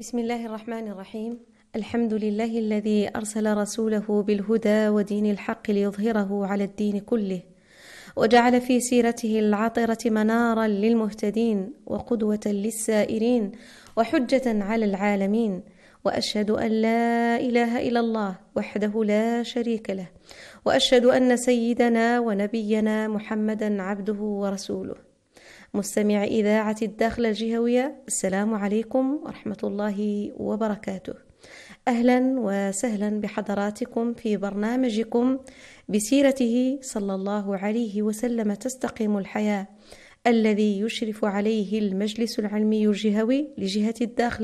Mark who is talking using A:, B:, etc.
A: بسم الله الرحمن الرحيم. الحمد لله الذي أرسل رسوله بالهدى ودين الحق ليظهره على الدين كله، وجعل في سيرته العطرة منارا للمهتدين وقدوة للسائرين وحجة على العالمين. وأشهد أن لا إله إلا الله وحده لا شريك له، وأشهد أن سيدنا ونبينا محمدا عبده ورسوله. مستمع إذاعة الداخلة الجهوية، السلام عليكم ورحمة الله وبركاته. أهلا وسهلا بحضراتكم في برنامجكم بسيرته صلى الله عليه وسلم تستقيم الحياة، الذي يشرف عليه المجلس العلمي الجهوي لجهة الداخلة